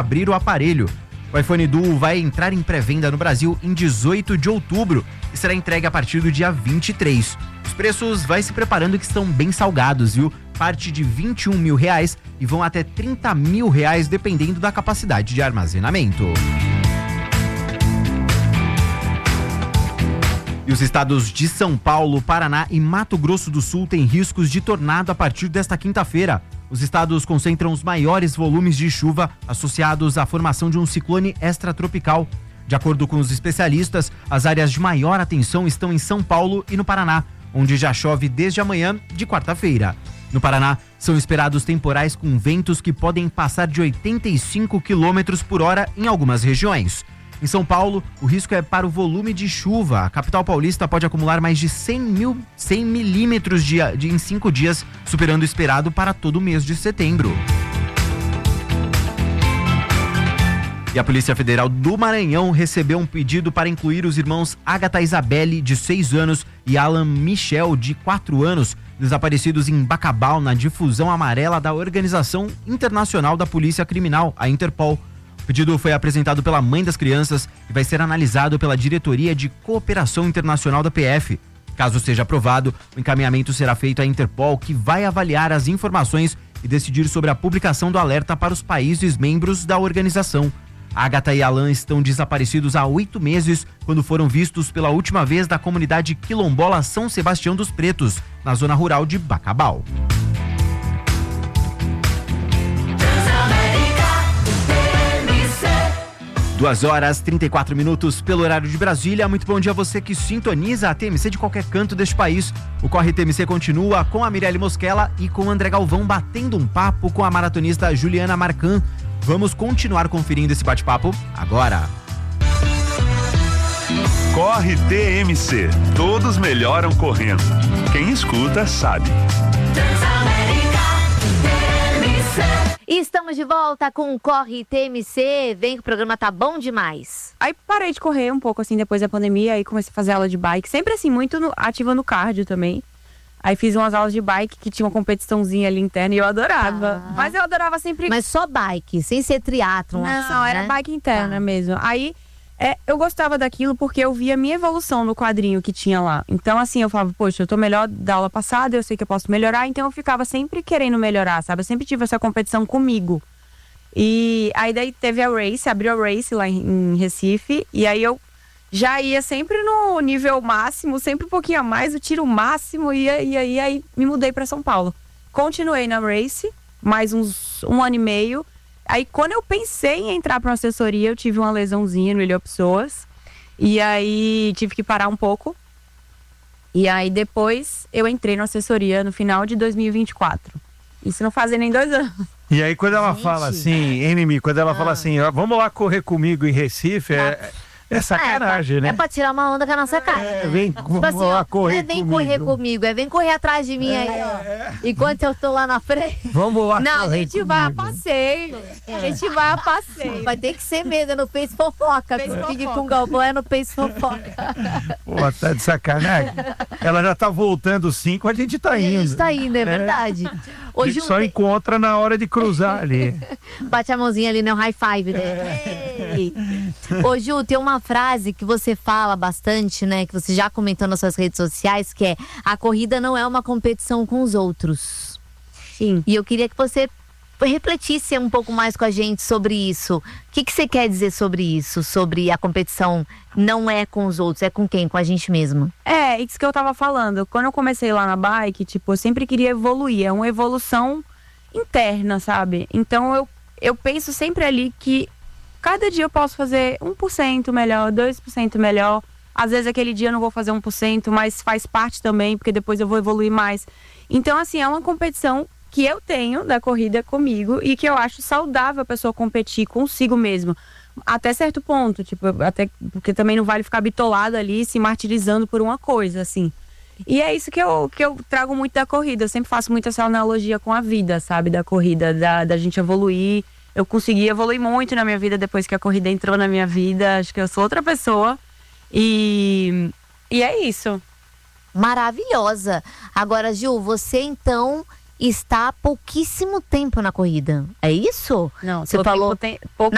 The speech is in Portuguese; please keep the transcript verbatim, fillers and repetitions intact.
abrir o aparelho. O iPhone Duo vai entrar em pré-venda no Brasil em dezoito de outubro e será entregue a partir do dia vinte e três. Os preços vai se preparando que estão bem salgados, viu? Parte de vinte e um mil reais e vão até trinta mil reais, dependendo da capacidade de armazenamento. E os estados de São Paulo, Paraná e Mato Grosso do Sul têm riscos de tornado a partir desta quinta-feira. Os estados concentram os maiores volumes de chuva associados à formação de um ciclone extratropical. De acordo com os especialistas, as áreas de maior atenção estão em São Paulo e no Paraná, onde já chove desde amanhã de quarta-feira. No Paraná, são esperados temporais com ventos que podem passar de oitenta e cinco quilômetros por hora em algumas regiões. Em São Paulo, o risco é para o volume de chuva. A capital paulista pode acumular mais de cem milímetros de, de, em cinco dias, superando o esperado para todo o mês de setembro. E a Polícia Federal do Maranhão recebeu um pedido para incluir os irmãos Agatha Isabelle, de seis anos, e Alan Michel, de quatro anos, desaparecidos em Bacabal, na difusão amarela da Organização Internacional da Polícia Criminal, a Interpol. O pedido foi apresentado pela mãe das crianças e vai ser analisado pela Diretoria de Cooperação Internacional da P F. Caso seja aprovado, o encaminhamento será feito à Interpol, que vai avaliar as informações e decidir sobre a publicação do alerta para os países membros da organização. Agatha e Alan estão desaparecidos há oito meses, quando foram vistos pela última vez da comunidade quilombola São Sebastião dos Pretos, na zona rural de Bacabal. duas horas e trinta e quatro minutos pelo horário de Brasília. Muito bom dia a você que sintoniza a T M C de qualquer canto deste país. O Corre T M C continua com a Mirelle Mosquela e com o André Galvão batendo um papo com a maratonista Juliana Marcan. Vamos continuar conferindo esse bate-papo agora. Corre T M C. Todos melhoram correndo. Quem escuta sabe. E estamos de volta com o Corre T M C. Vem que o programa tá bom demais. Aí parei de correr um pouco assim depois da pandemia, aí comecei a fazer aula de bike, sempre assim, muito no, ativa no cardio também. Aí fiz umas aulas de bike que tinha uma competiçãozinha ali interna e eu adorava. Ah. Mas eu adorava sempre... Mas só bike, sem ser triatlon. Não, assim, era né? bike interna tá. mesmo. Aí é, eu gostava daquilo porque eu via a minha evolução no quadrinho que tinha lá. Então assim, eu falava, poxa, eu tô melhor da aula passada, eu sei que eu posso melhorar. Então eu ficava sempre querendo melhorar, sabe? Eu sempre tive essa competição comigo. E aí daí teve a Race, abriu a Race lá em, em Recife. E aí eu já ia sempre no nível máximo, sempre um pouquinho a mais, o tiro máximo. E aí, aí, aí me mudei pra São Paulo. Continuei na Race, mais uns um ano e meio. Aí quando eu pensei em entrar pra uma assessoria, eu tive uma lesãozinha no ilhopsoas. E aí tive que parar um pouco. E aí depois eu entrei na assessoria no final de dois mil e vinte e quatro. Isso não fazem nem dois anos. E aí quando ela Gente. fala assim, Enemy, quando ela Ah. fala assim, ó, vamos lá correr comigo em Recife, é, é sacanagem, é, pra, né? é pra tirar uma onda com a nossa cara. É, vem, Tipo vamos assim, lá ó, correr não é vem comigo. correr comigo, é vem correr atrás de mim É, aí, ó. é. Enquanto eu tô lá na frente. Vamos lá Não, a correr gente vai a comigo. passeio. A gente vai a passeio. Vai ter que ser mesmo, é no Face Fofoca. Face Fique Fofoca. com o Galvão, é no Face Fofoca. Pô, tá de sacanagem. Ela já tá voltando cinco, a gente tá A indo. gente tá indo, é verdade. A Hoje gente só encontra na hora de cruzar ali. bate a mãozinha ali, né? Um high five, né? Ei. Ô, Ju, tem uma frase que você fala bastante, né? Que você já comentou nas suas redes sociais, que é: a corrida não é uma competição com os outros. Sim. E eu queria que você refletisse um pouco mais com a gente sobre isso. O que, que você quer dizer sobre isso? Sobre a competição não é com os outros, é com quem? Com a gente mesmo. É, isso que eu tava falando. Quando eu comecei lá na bike, tipo, eu sempre queria evoluir. É uma evolução interna, sabe? Então eu, eu penso sempre ali que cada dia eu posso fazer um por cento melhor, dois por cento melhor. Às vezes aquele dia eu não vou fazer um por cento, mas faz parte também, porque depois eu vou evoluir mais. Então, assim, é uma competição que eu tenho da corrida comigo e que eu acho saudável a pessoa competir consigo mesmo. Até certo ponto, tipo, até porque também não vale ficar bitolado ali, se martirizando por uma coisa, assim. E é isso que eu, que eu trago muito da corrida. Eu sempre faço muito essa analogia com a vida, sabe? Da corrida, da, da gente evoluir. Eu consegui evoluir muito na minha vida depois que a corrida entrou na minha vida. Acho que eu sou outra pessoa. E, e é isso. Maravilhosa. Agora, Ju, você então está há pouquíssimo tempo na corrida. É isso? Não, Você tô falou tempo, tem, pouco